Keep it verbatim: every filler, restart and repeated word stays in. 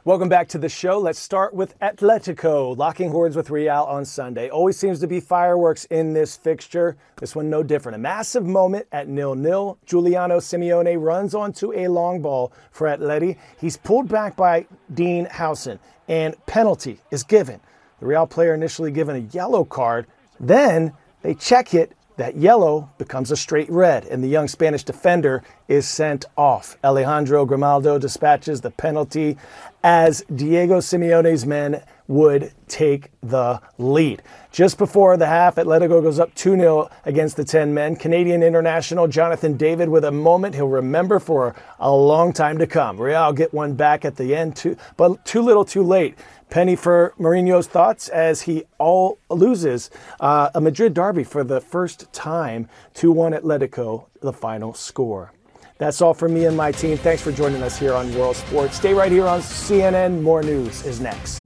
Welcome back to the show. Let's start with Atletico locking horns with Real on Sunday. Always seems to be fireworks in this fixture. This one no different. A massive moment at nil nil. Giuliano Simeone runs onto a long ball for Atleti. He's pulled back by Dean Howson, and penalty is given. The Real player initially given a yellow card. Then they check it. That yellow becomes a straight red, and the young Spanish defender is sent off. Alejandro Grimaldo dispatches the penalty as Diego Simeone's men would take the lead. Just before the half, Atletico goes up two nil against the ten men. Canadian international Jonathan David with a moment he'll remember for a long time to come. Real get one back at the end, too, but too little too late. Penny for Mourinho's thoughts as he all loses uh, a Madrid derby for the first time. two one Atletico, the final score. That's all from me and my team. Thanks for joining us here on World Sports. Stay right here on C N N. More news is next.